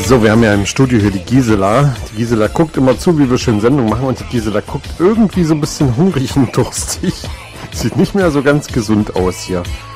So, wir haben ja im Studio hier die Gisela. Die Gisela guckt immer zu, wie wir schön Sendung machen, und die Gisela guckt irgendwie so ein bisschen hungrig und durstig. Sieht nicht mehr so ganz gesund aus hier.